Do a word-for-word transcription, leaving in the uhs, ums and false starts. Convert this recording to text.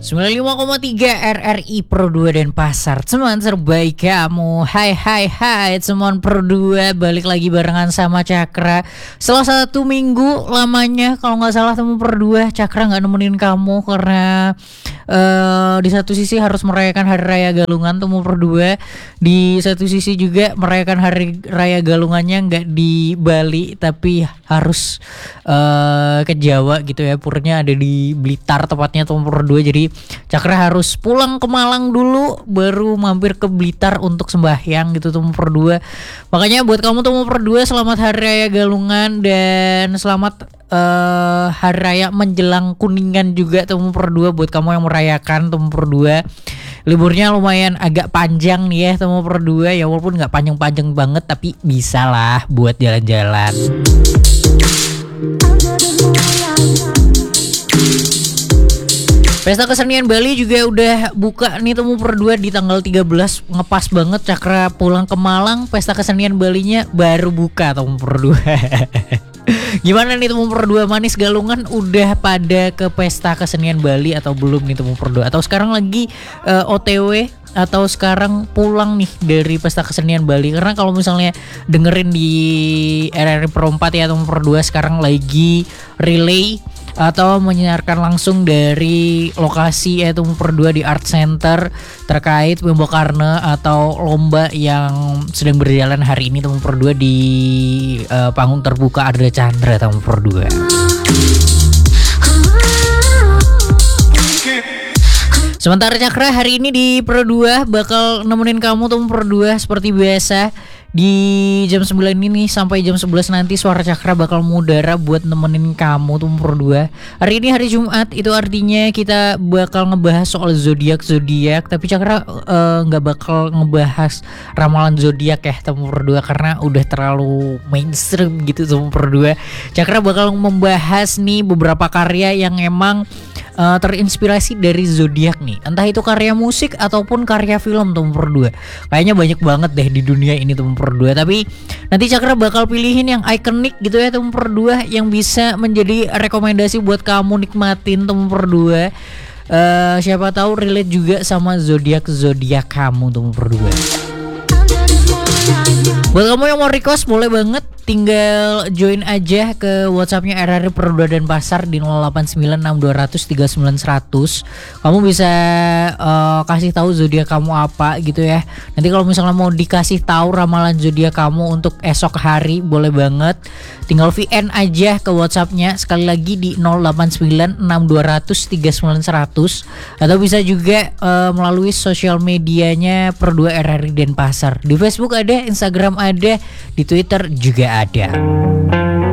sembilan puluh lima koma tiga R R I Pro dua Denpasar, teman terbaik kamu. Hai hai hai teman Pro dua, balik lagi barengan sama Cakra. Setelah satu minggu lamanya kalau nggak salah teman Pro dua, Cakra nggak nemenin kamu karena uh, di satu sisi harus merayakan Hari Raya Galungan teman Pro dua, di satu sisi juga merayakan Hari Raya Galungannya nggak di Bali tapi harus uh, ke Jawa gitu ya. Purnya ada di Blitar tepatnya teman Pro dua, jadi Cakra harus pulang ke Malang dulu baru mampir ke Blitar untuk sembahyang gitu teman Pro dua. Makanya buat kamu teman Pro dua, selamat Hari Raya Galungan dan selamat uh, Hari Raya menjelang Kuningan juga teman Pro dua buat kamu yang merayakan teman Pro dua. Liburnya lumayan agak panjang nih ya teman Pro dua, ya walaupun nggak panjang-panjang banget tapi bisa lah buat jalan-jalan. Pesta Kesenian Bali juga udah buka nih temu Pro dua di tanggal tiga belas, ngepas banget Cakra pulang ke Malang, Pesta Kesenian Balinya baru buka temu Pro dua. Gimana nih temu Pro dua manis Galungan, udah pada ke Pesta Kesenian Bali atau belum nih temu Pro dua? Atau sekarang lagi uh, O T W atau sekarang pulang nih dari Pesta Kesenian Bali? Karena kalau misalnya dengerin di R R I Pro empat ya temu Pro dua, sekarang lagi relay atau menyiarkan langsung dari lokasi yaitu Pro dua di Art Center terkait pembokarna atau lomba yang sedang berjalan hari ini teman Pro dua di uh, panggung terbuka Arda Chandra teman Pro dua. Sementara Cakra hari ini di Pro dua bakal nemenin kamu teman Pro dua seperti biasa. Di jam sembilan ini sampai jam sebelas nanti Suara Cakra bakal mengudara buat nemenin kamu tuh Pro dua. Hari ini hari Jumat, itu artinya kita bakal ngebahas soal zodiak-zodiak, tapi Cakra nggak uh, bakal ngebahas ramalan zodiak ya teman Pro dua karena udah terlalu mainstream gitu teman Pro dua. Cakra bakal membahas nih beberapa karya yang emang Uh, terinspirasi dari zodiak nih, entah itu karya musik ataupun karya film teman Pro dua. Kayaknya banyak banget deh di dunia ini teman Pro dua, tapi nanti Cakra bakal pilihin yang ikonik gitu ya teman Pro dua, yang bisa menjadi rekomendasi buat kamu nikmatin teman Pro dua. Uh, siapa tahu relate juga sama zodiak-zodiak kamu teman Pro dua. Buat kamu yang mau request boleh banget, tinggal join aja ke WhatsAppnya R R I Pro dua Denpasar di nol delapan sembilan enam dua nol nol tiga sembilan seratus. Kamu bisa uh, kasih tahu zodiak kamu apa gitu ya. Nanti kalau misalnya mau dikasih tahu ramalan zodiak kamu untuk esok hari boleh banget, tinggal V N aja ke WhatsAppnya sekali lagi di nol delapan sembilan enam dua nol nol tiga sembilan seratus, atau bisa juga uh, melalui sosial medianya Pro dua R R I Denpasar. Di Facebook ada, Instagram ada, di Twitter juga ada.